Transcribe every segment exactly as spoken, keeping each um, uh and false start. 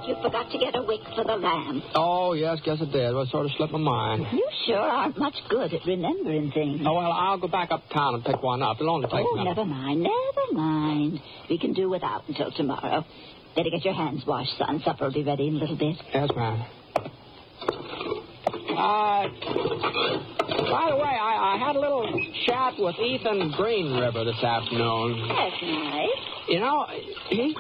you forgot to get a wick for the lamp. Oh, yes, guess it did. Well, it sort of slipped my mind. You sure aren't much good at remembering things. Oh, well, I'll go back uptown and pick one up. It'll only take Oh, a minute. never mind, never mind. We can do without until tomorrow. Better get your hands washed, son. Supper will be ready in a little bit. Yes, ma'am. Uh, by the way, I, I had a little chat with Ethan Green River this afternoon. That's nice. You know, he...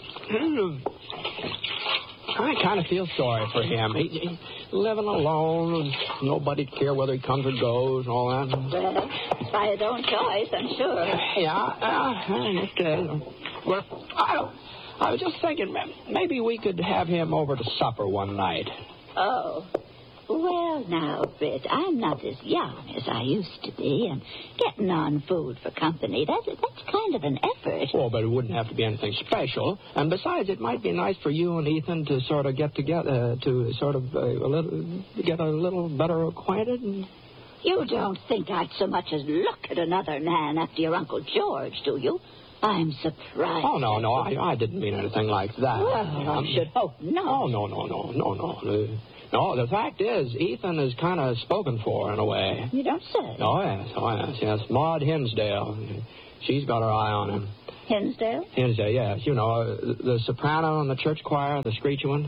I kind of feel sorry for him. He, he's living alone, and nobody care whether he comes or goes and all that. Well, by his own choice, I'm sure. Yeah, uh, I understand. Well, I, I was just thinking, maybe we could have him over to supper one night. Oh. Well, now, Britt, I'm not as young as I used to be, and getting on food for company, that, that's kind of an effort. Oh, but it wouldn't have to be anything special. And besides, it might be nice for you and Ethan to sort of get together, to sort of uh, a little, get a little better acquainted. And... You don't think I'd so much as look at another man after your Uncle George, do you? I'm surprised. Oh, no, no, I, I didn't mean anything like that. Well, I um, should hope not. Oh, no, no, no, no, no. Uh, No, the fact is, Ethan is kind of spoken for in a way. You don't say. Oh, yes, oh, yes, yes. Maud Hinsdale. She's got her eye on him. Hinsdale? Hinsdale, yes. You know, uh, the soprano in the church choir, the screechy one.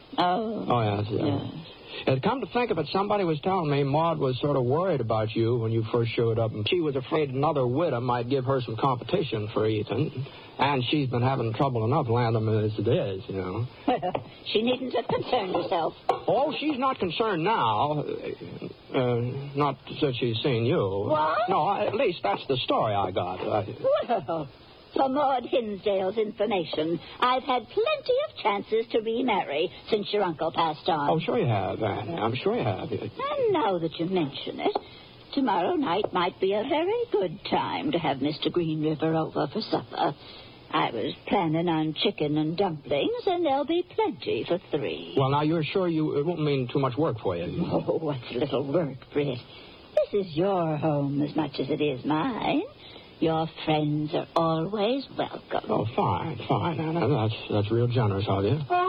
Oh. Oh, yes. Uh, yes. And come to think of it, somebody was telling me Maud was sort of worried about you when you first showed up, and she was afraid another widow might give her some competition for Ethan. And she's been having trouble enough landing him as it is, you know. She needn't have concerned herself. Oh, she's not concerned now. Uh, not since she's seen you. What? No, at least that's the story I got. I... Well, for Maud Hinsdale's information, I've had plenty of chances to remarry since your uncle passed on. Oh, sure you have, Anne. I'm sure you have. And now that you mention it, tomorrow night might be a very good time to have Mister Green River over for supper. I was planning on chicken and dumplings, and there'll be plenty for three. Well, now, you're sure you it won't mean too much work for you? Oh, what's little work, Britt? This is your home as much as it is mine. Your friends are always welcome. Oh, fine, fine. Anna. That's, that's real generous of you.